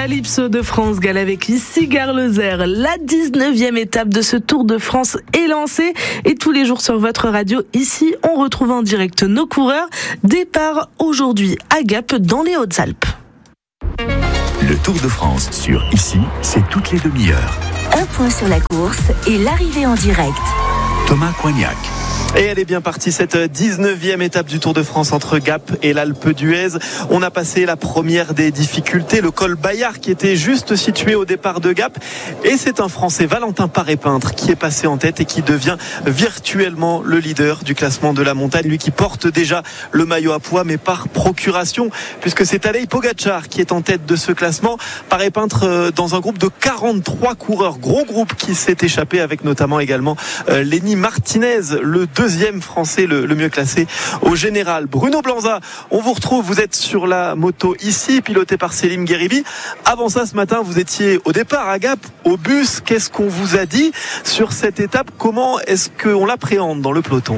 Calypso de France Gall avec ici Gare Lozère. La 19e étape de ce Tour de France est lancée et tous les jours sur votre radio, ici, on retrouve en direct nos coureurs. Départ aujourd'hui à Gap dans les Hautes-Alpes. Le Tour de France sur Ici, c'est toutes les demi-heures. Un point sur la course et l'arrivée en direct. Thomas Coignac. Et elle est bien partie, cette 19e étape du Tour de France entre Gap et l'Alpe d'Huez. On a passé la première des difficultés, le col Bayard qui était juste situé au départ de Gap. Et c'est un Français, Valentin Paré-Peintre, qui est passé en tête et qui devient virtuellement le leader du classement de la montagne. Lui qui porte déjà le maillot à pois, mais par procuration, puisque c'est Tadej Pogačar qui est en tête de ce classement. Paré-Peintre dans un groupe de 43 coureurs, gros groupe qui s'est échappé avec notamment également Lenny Martinez, le deuxième Français le mieux classé au général. Bruno Blanza, on vous retrouve, vous êtes sur la moto ici, pilotée par Selim Gueribi. Avant ça, ce matin, vous étiez au départ à Gap, au bus. Qu'est-ce qu'on vous a dit sur cette étape? Comment est-ce qu'on l'appréhende dans le peloton?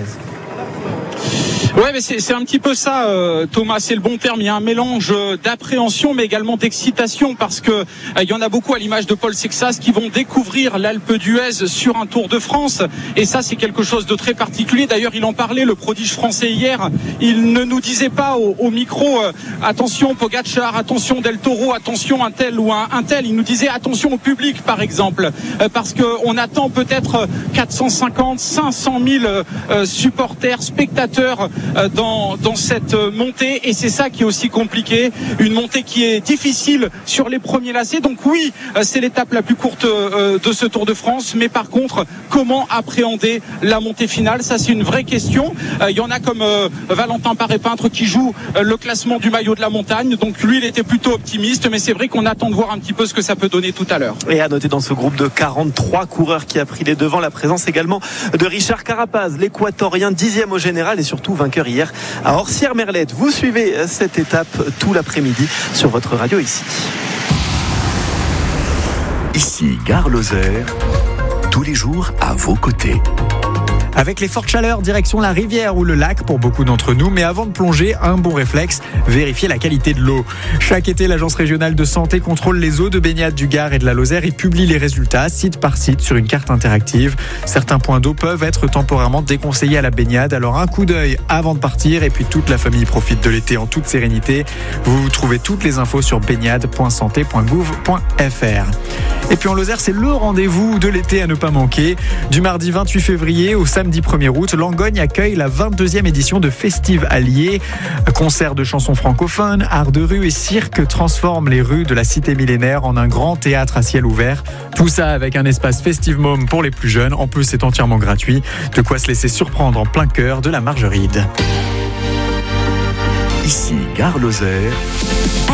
Ouais, mais c'est un petit peu ça, Thomas, c'est le bon terme. Il y a un mélange d'appréhension, mais également d'excitation, parce que il y en a beaucoup à l'image de Paul Sexas qui vont découvrir l'Alpe d'Huez sur un Tour de France, et ça c'est quelque chose de très particulier. D'ailleurs, il en parlait, le prodige français hier. Il ne nous disait pas au micro attention Pogačar, attention Del Toro, attention un tel ou un tel. Il nous disait attention au public, par exemple, parce que on attend peut-être 450, 500 000 supporters, spectateurs dans cette montée, et c'est ça qui est aussi compliqué, une montée qui est difficile sur les premiers lacets. Donc oui, c'est l'étape la plus courte de ce Tour de France, mais par contre, comment appréhender la montée finale, ça c'est une vraie question. Il y en a comme Valentin Paré-Peintre qui joue le classement du maillot de la montagne, donc lui il était plutôt optimiste, mais c'est vrai qu'on attend de voir un petit peu ce que ça peut donner tout à l'heure. Et à noter dans ce groupe de 43 coureurs qui a pris les devants, la présence également de Richard Carapaz, l'équatorien 10e au général et surtout vainqueur hier à Orsières-Merlette. Vous suivez cette étape tout l'après-midi sur votre radio ici. Ici, Gare Lozère, tous les jours à vos côtés. Avec les fortes chaleurs, direction la rivière ou le lac pour beaucoup d'entre nous. Mais avant de plonger, un bon réflexe, vérifier la qualité de l'eau. Chaque été, l'Agence régionale de santé contrôle les eaux de baignade du Gard et de la Lozère et publie les résultats site par site sur une carte interactive. Certains points d'eau peuvent être temporairement déconseillés à la baignade. Alors un coup d'œil avant de partir, et puis toute la famille profite de l'été en toute sérénité. Vous trouvez toutes les infos sur baignade.santé.gouv.fr. Et puis en Lozère, c'est le rendez-vous de l'été à ne pas manquer. Du mardi 28 février au samedi 1er août, Langogne accueille la 22e édition de Festive Allier. Concerts de chansons francophones, art de rue et cirque transforment les rues de la cité millénaire en un grand théâtre à ciel ouvert. Tout ça avec un espace Festive Mom pour les plus jeunes. En plus, c'est entièrement gratuit. De quoi se laisser surprendre en plein cœur de la Margeride. Ici, Gare Lozère.